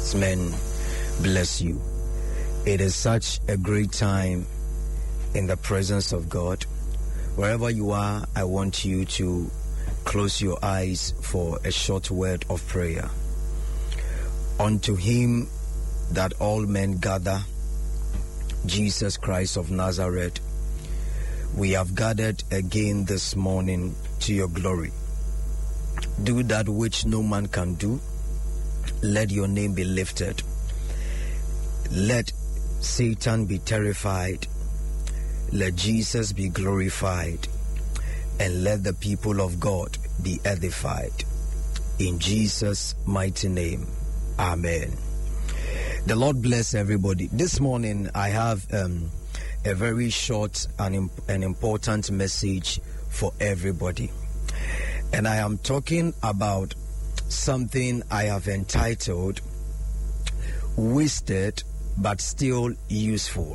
Men bless you. It is such a great time in the presence of God. Wherever you are, I want you to close your eyes for a short word of prayer. Unto him that all men gather, Jesus Christ of Nazareth, we have gathered again this morning to your glory. Do that which no man can do. Let your name be lifted. Let Satan be terrified. Let Jesus be glorified. And let the people of God be edified. In Jesus' mighty name. Amen. The Lord bless everybody. This morning I have a very short and important message for everybody. And I am talking about something I have entitled Wasted but Still Useful.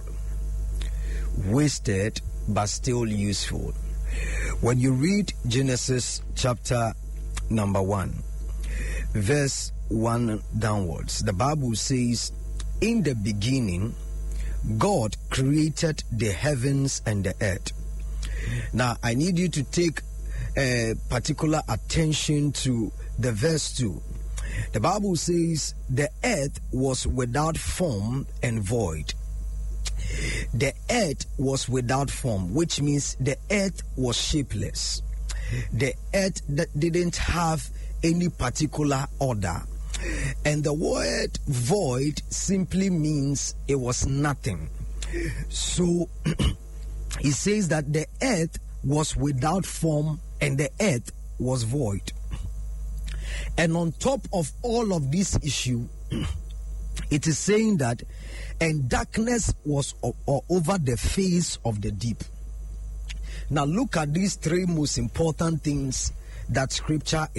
Wasted but still useful. When you read Genesis chapter number 1, verse 1 downwards, the Bible says, in the beginning, God created the heavens and the earth. Now, I need you to take particular attention to the verse 2. The Bible says the earth was without form and void. The earth was without form, which means the earth was shapeless. The earth that didn't have any particular order. And the word void simply means it was nothing. So he says that the earth was without form and the earth was void. And on top of all of this issue, it is saying that, and darkness was over the face of the deep. Now look at these three most important things that scripture